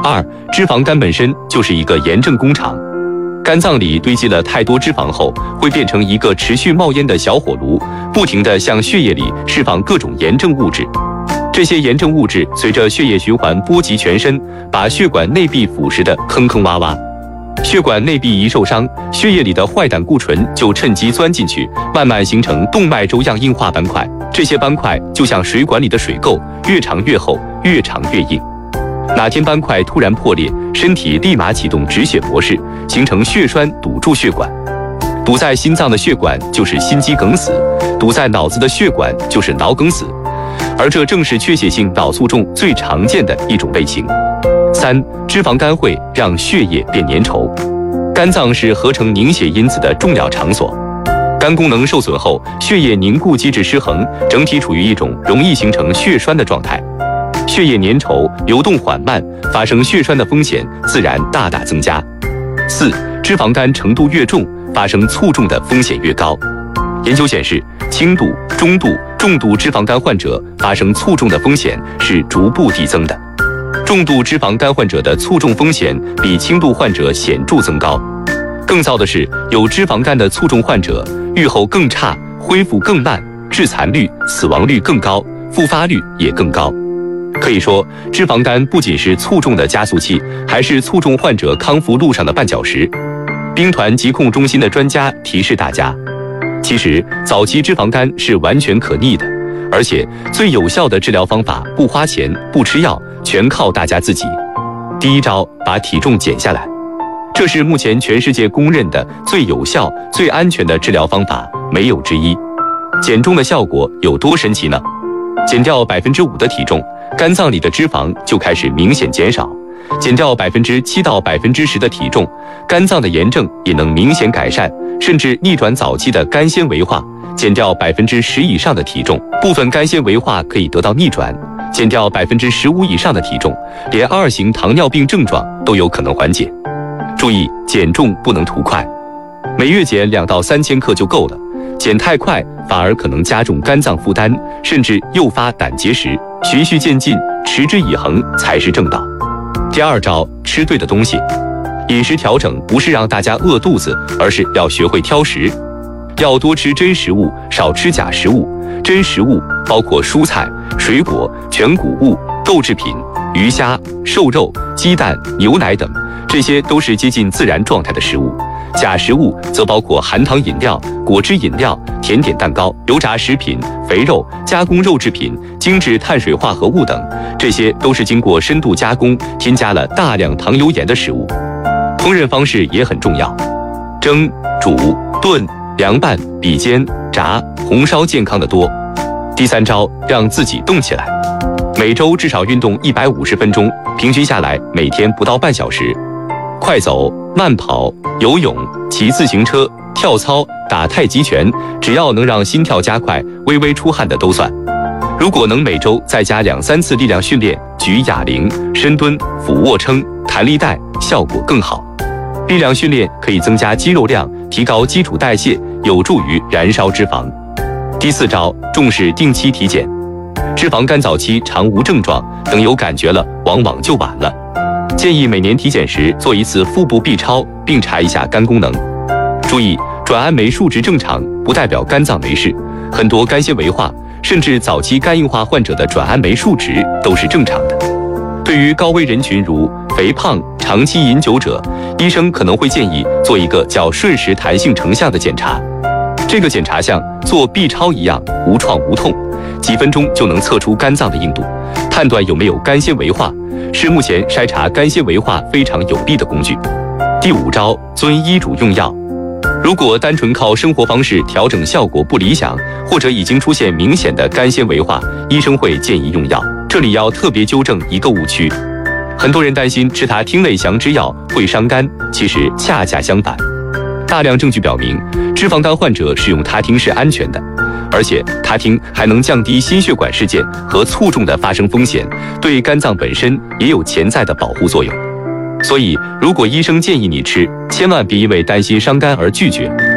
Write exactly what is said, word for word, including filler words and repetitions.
二、脂肪肝本身就是一个炎症工厂，肝脏里堆积了太多脂肪后，会变成一个持续冒烟的小火炉，不停地向血液里释放各种炎症物质。这些炎症物质随着血液循环波及全身，把血管内壁腐蚀得坑坑洼洼。血管内壁一受伤，血液里的坏胆固醇就趁机钻进去，慢慢形成动脉粥样硬化斑块。这些斑块就像水管里的水垢，越长越厚，越长越硬。哪天斑块突然破裂，身体立马启动止血模式，形成血栓堵住血管。堵在心脏的血管就是心肌梗死，堵在脑子的血管就是脑梗死，而这正是缺血性脑卒中最常见的一种类型。三、脂肪肝会让血液变粘稠。肝脏是合成凝血因子的重要场所，肝功能受损后，血液凝固机制失衡，整体处于一种容易形成血栓的状态。血液粘稠、流动缓慢，发生血栓的风险自然大大增加。四、脂肪肝程度越重，发生卒中的风险越高。研究显示，轻度、中度、重度脂肪肝患者发生卒中的风险是逐步递增的。重度脂肪肝患者的卒中风险比轻度患者显著增高。更糟的是，有脂肪肝的卒中患者预后更差，恢复更慢，致残率、死亡率更高，复发率也更高。可以说，脂肪肝不仅是卒中的加速器，还是卒中患者康复路上的绊脚石。兵团疾控中心的专家提示大家，其实早期脂肪肝是完全可逆的，而且最有效的治疗方法不花钱、不吃药，全靠大家自己。第一招，把体重减下来，这是目前全世界公认的最有效、最安全的治疗方法，没有之一。减重的效果有多神奇呢？减掉百分之五的体重，肝脏里的脂肪就开始明显减少；减掉百分之七到百分之十的体重，肝脏的炎症也能明显改善，甚至逆转早期的肝纤维化。减掉百分之十以上的体重，部分肝纤维化可以得到逆转；减掉百分之十五以上的体重，连二型糖尿病症状都有可能缓解。注意，减重不能图快，每月减两到三千克就够了。减太快反而可能加重肝脏负担，甚至诱发胆结石。循序渐进，持之以恒才是正道。第二招，吃对的东西。饮食调整不是让大家饿肚子，而是要学会挑食。要多吃真食物，少吃假食物。真食物包括蔬菜、水果、全谷物、豆制品、鱼虾、瘦肉、鸡蛋、牛奶等，这些都是接近自然状态的食物。假食物则包括含糖饮料、果汁饮料、甜点蛋糕、油炸食品、肥肉、加工肉制品、精致碳水化合物等，这些都是经过深度加工，添加了大量糖油盐的食物。烹饪方式也很重要，蒸、煮、炖、凉拌比煎、炸、红烧健康的多。第三招，让自己动起来，每周至少运动一百五十分钟，平均下来每天不到半小时。快走、慢跑、游泳、骑自行车、跳操、打太极拳，只要能让心跳加快、微微出汗的都算。如果能每周再加两三次力量训练，举哑铃、深蹲、俯卧撑、弹力带，效果更好。力量训练可以增加肌肉量，提高基础代谢，有助于燃烧脂肪。第四招，重视定期体检。脂肪肝早期常无症状，等有感觉了，往往就晚了。建议每年体检时做一次腹部 B 超，并查一下肝功能。注意，转氨酶数值正常不代表肝脏没事，很多肝纤维化甚至早期肝硬化患者的转氨酶数值都是正常的。对于高危人群如肥胖、长期饮酒者，医生可能会建议做一个叫瞬时弹性成像的检查。这个检查像做 B 超一样无创无痛，几分钟就能测出肝脏的硬度，判断有没有肝纤维化，是目前筛查肝纤维化非常有力的工具。第五招，遵医嘱用药。如果单纯靠生活方式调整效果不理想，或者已经出现明显的肝纤维化，医生会建议用药。这里要特别纠正一个误区，很多人担心吃他汀类降脂药会伤肝，其实恰恰相反。大量证据表明，脂肪肝患者使用他汀是安全的，而且他汀还能降低心血管事件和卒中的发生风险，对肝脏本身也有潜在的保护作用。所以，如果医生建议你吃，千万别因为担心伤肝而拒绝，